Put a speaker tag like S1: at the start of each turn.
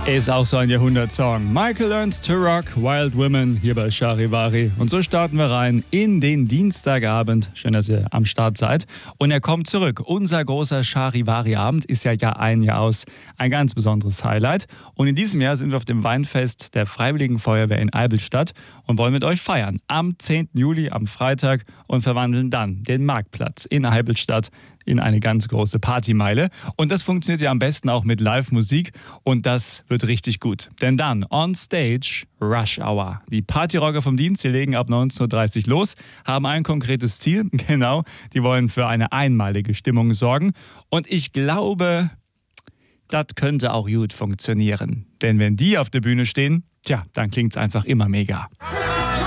S1: Ist auch so ein Jahrhundertsong. Michael Learns to Rock, Wild Women, hier bei Charivari. Und so starten wir rein in den Dienstagabend. Schön, dass ihr am Start seid. Und er kommt zurück. Unser großer Charivari-Abend ist ja Jahr ein, Jahr aus ein ganz besonderes Highlight. Und in diesem Jahr sind wir auf dem Weinfest der Freiwilligen Feuerwehr in Eivelstadt und wollen mit euch feiern. Am 10. Juli, am Freitag, und verwandeln dann den Marktplatz in Eivelstadt in eine ganz große Partymeile. Und das funktioniert ja am besten auch mit Live-Musik. Und das wird richtig gut. Denn dann on stage Rush Hour. Die Partyrocker vom Dienst, die legen ab 19.30 Uhr los, haben ein konkretes Ziel. Genau, die wollen für eine einmalige Stimmung sorgen. Und ich glaube, das könnte auch gut funktionieren. Denn wenn die auf der Bühne stehen, tja, dann klingt's einfach immer mega.